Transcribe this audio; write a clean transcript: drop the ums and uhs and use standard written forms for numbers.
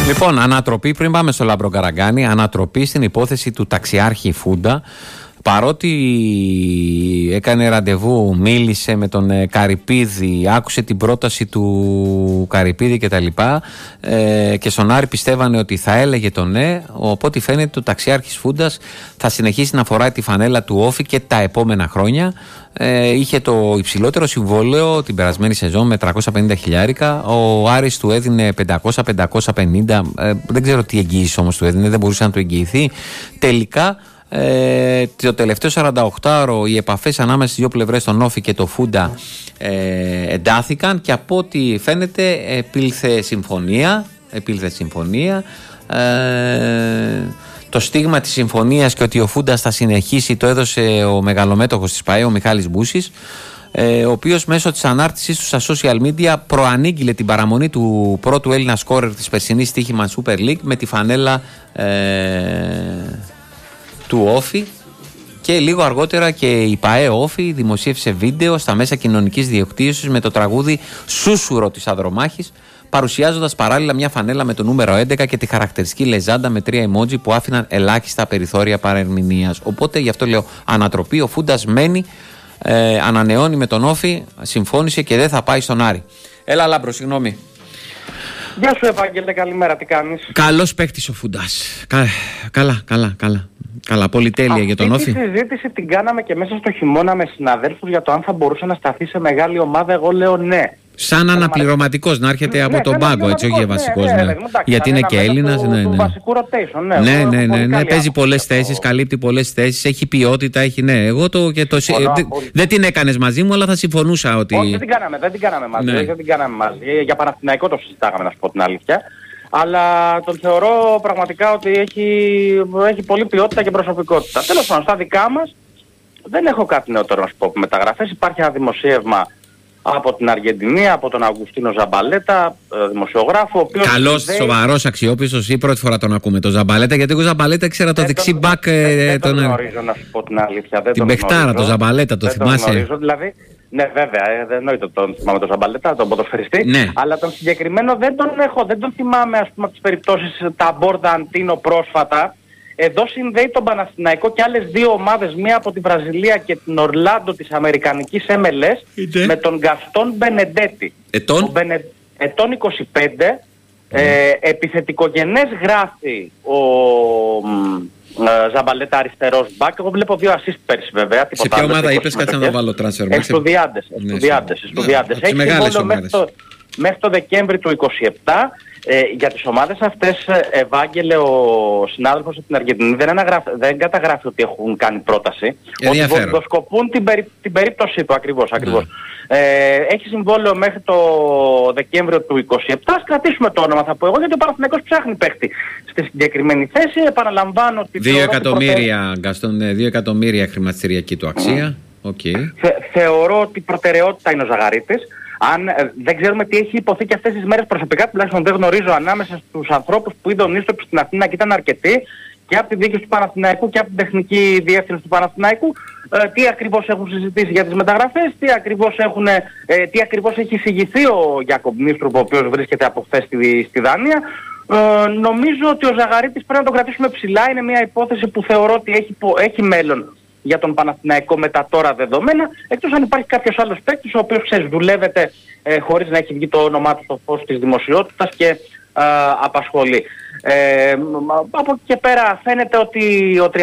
Λοιπόν, ανατροπή, πριν πάμε στο Λάμπρο Καραγκάνη, ανατροπή στην υπόθεση του ταξιάρχη Φούντα. Παρότι έκανε ραντεβού, μίλησε με τον Καρυπίδη, άκουσε την πρόταση του Καρυπίδη κτλ. Και στον Άρη πιστεύανε ότι θα έλεγε το ναι. Οπότε φαίνεται ο ταξιάρχης Φούντας θα συνεχίσει να φοράει τη φανέλα του Όφη και τα επόμενα χρόνια. Είχε το υψηλότερο συμβόλαιο την περασμένη σεζόν με 350 χιλιάρικα. Ο Άρης του έδινε 500-550. Δεν ξέρω τι εγγύηση όμως του έδινε, δεν μπορούσε να του εγγυηθεί. Τελικά το τελευταίο 48ωρο οι επαφές ανάμεσα στις δύο πλευρές, τον Όφη και το Φούντα, εντάθηκαν και από ό,τι φαίνεται επήλθε συμφωνία. Το στίγμα της συμφωνίας και ότι ο Φούντας θα συνεχίσει το έδωσε ο μεγαλομέτωχος της ΠΑΕ, ο Μιχάλης Μπούσης, ο οποίος μέσω της ανάρτησής του στα social media προανήγγειλε την παραμονή του πρώτου Έλληνα σκόρερ της περσινής στοίχημαν Super League με τη φανέλα του Όφη. Και λίγο αργότερα και η ΠΑΕ Όφη δημοσίευσε βίντεο στα μέσα κοινωνικής δικτύωσης με το τραγούδι «Σούσουρο» της Αδρομάχης, παρουσιάζοντας παράλληλα μια φανέλα με το νούμερο 11 και τη χαρακτηριστική λεζάντα με 3 emoji που άφηναν ελάχιστα περιθώρια παρερμηνίας. Οπότε γι' αυτό λέω ανατροπή. Ο Φούντας μένει, ανανεώνει με τον Όφη, συμφώνησε και δεν θα πάει στον Άρη. Έλα Λάμπρο, συγγνώμη. Γεια σου Ευάγγελε, καλημέρα, τι κάνεις? Καλός παίκτης ο Φούντας. Καλά, πολυτέλεια για τον Όφη. Αυτή τη συζήτηση την κάναμε και μέσα στο χειμώνα με συναδέλφους για το αν θα μπορούσε να σταθεί σε μεγάλη ομάδα. Εγώ λέω ναι. Σαν αναπληρωματικός, να έρχεται από τον πάγκο, έτσι, όχι για βασικός. Γιατί είναι και Έλληνας. Του βασικού rotation, ναι. Παίζει πολλές θέσεις, καλύπτει πολλές θέσεις, έχει ποιότητα, έχει ναι. Εγώ δεν την έκανες μαζί μου, αλλά θα συμφωνούσα ότι. Όχι, δεν την κάναμε μαζί. Για Παναθηναϊκό το συζητάγαμε, να σου πω την αλήθεια. Αλλά τον θεωρώ πραγματικά ότι έχει πολλή ποιότητα και προσωπικότητα. Τέλος πάντων, στα δικά μας δεν έχω κάτι νεότερο να σου πω. Μεταγραφές, υπάρχει ένα δημοσίευμα από την Αργεντινή, από τον Αυγουστίνο Ζαμπαλέτα, δημοσιογράφο. Καλός, σοβαρός, αξιόπιστος, ή πρώτη φορά τον ακούμε τον Ζαμπαλέτα? Γιατί εγώ Ζαμπαλέτα ήξερα το δεξί μπακ. Δεν τον γνωρίζω, να σου πω την αλήθεια. Την παιχτάρα, τον Ζαμπαλέτα, το θυμάσαι? Δεν τον γνωρίζω, δηλαδή. Ναι, βέβαια, δεν εννοείται ότι τον θυμάμαι τον Ζαμπαλέτα, τον ποδοσφαιριστή. Ναι. Αλλά τον συγκεκριμένο δεν τον θυμάμαι, ας πούμε, από τις περιπτώσεις τα Μπόρντα Αντίνο πρόσφατα. Εδώ συνδέει τον Παναθηναϊκό και άλλες δύο ομάδες, μία από τη Βραζιλία και την Ορλάντο της Αμερικανικής MLS, με τον Γκαστόν Μπενεντέτη. Ετών 25, επιθετικογενές γράφει ο Ζαμπαλέτα, αριστερός μπακ. Εγώ βλέπω 2 assist πέρσι βέβαια. Σε ποια ομάδα είπες, κάτσε να το βάλω transfer? Εστουδιάντες. Έχει συμβόλαιο μέχρι το Δεκέμβρη του 27. Για τις ομάδες αυτές, Ευάγγελε, ο συνάδελφος από την Αργεντινή δεν καταγράφει ότι έχουν κάνει πρόταση. Ότι βοηθοσκοπούν την περίπτωσή του ακριβώς. Έχει συμβόλαιο μέχρι το Δεκέμβριο του 27. Ας κρατήσουμε το όνομα, θα πω εγώ, γιατί ο Παναθηναϊκός ψάχνει παίχτη στη συγκεκριμένη θέση. Επαναλαμβάνω ότι 2 εκατομμύρια χρηματιστηριακή του αξία. Θεωρώ ότι η προτεραιότητα είναι ο Ζαγαρίτης. Δεν ξέρουμε τι έχει υποθεί και αυτές τις μέρες προσωπικά, τουλάχιστον δεν γνωρίζω, ανάμεσα στους ανθρώπους που είδε ο Νίστοπ στην Αθήνα και ήταν αρκετοί, και από τη διοίκηση του Παναθηναϊκού και από την τεχνική διεύθυνση του Παναθηναϊκού, τι ακριβώς έχουν συζητήσει για τις μεταγραφές, τι ακριβώς έχει εισηγηθεί ο Γιάκομπ Νίστροπ, ο οποίος βρίσκεται από χθες στη Δανία. Νομίζω ότι ο Ζαγαρίτης πρέπει να τον κρατήσουμε ψηλά. Είναι μια υπόθεση που θεωρώ ότι έχει μέλλον για τον Παναθηναϊκό με τα τώρα δεδομένα, εκτός αν υπάρχει κάποιος άλλος παίκτης ο οποίος δουλεύεται χωρίς να έχει βγει το όνομά του στο φως της δημοσιότητας και απασχολεί. Από εκεί και πέρα φαίνεται ότι ο